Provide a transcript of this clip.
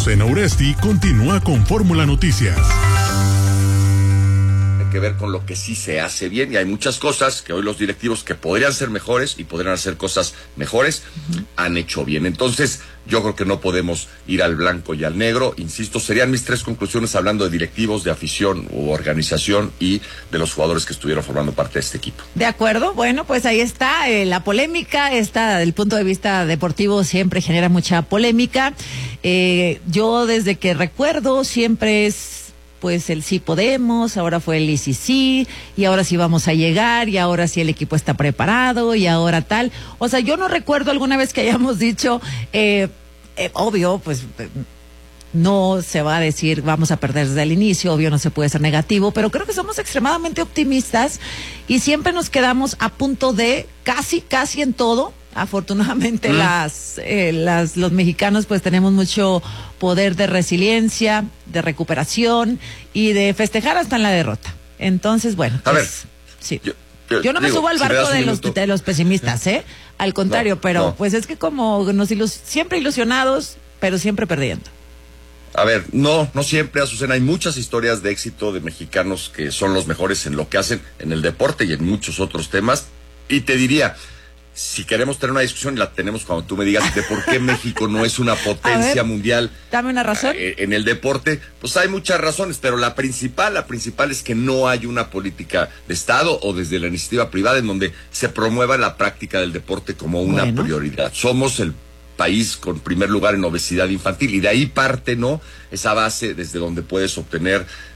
Azucena Uresti continúa con Fórmula Noticias. Que ver con lo que sí se hace bien, y hay muchas cosas que hoy los directivos que podrían ser mejores y podrían hacer cosas mejores han hecho bien. Entonces yo creo que no podemos ir al blanco y al negro. Insisto, serían mis 3 conclusiones hablando de directivos, de afición u organización y de los jugadores que estuvieron formando parte de este equipo. De acuerdo, bueno, pues ahí está la polémica. Esta, del punto de vista deportivo, siempre genera mucha polémica. Yo desde que recuerdo siempre es pues el sí podemos, ahora fue el y sí, y ahora sí vamos a llegar, y ahora sí el equipo está preparado, y ahora tal. O sea, yo no recuerdo alguna vez que hayamos dicho, obvio, pues no se va a decir vamos a perder desde el inicio, obvio no se puede ser negativo, pero creo que somos extremadamente optimistas y siempre nos quedamos a punto de casi en todo. Afortunadamente los mexicanos pues tenemos mucho poder de resiliencia, de recuperación y de festejar hasta en la derrota. Entonces, bueno, pues, a ver, sí. Yo no me subo al barco de los pesimistas, al contrario, no, pero no. pues es que como siempre ilusionados, pero siempre perdiendo. A ver, no siempre, Azucena. Hay muchas historias de éxito de mexicanos que son los mejores en lo que hacen en el deporte y en muchos otros temas. Y te diría, si queremos tener una discusión, la tenemos cuando tú me digas de por qué México no es una potencia mundial. Dame una razón. En el deporte, pues hay muchas razones, pero la principal es que no hay una política de Estado o desde la iniciativa privada en donde se promueva la práctica del deporte como una prioridad. Somos el país con primer lugar en obesidad infantil y de ahí parte, ¿no? Esa base desde donde puedes obtener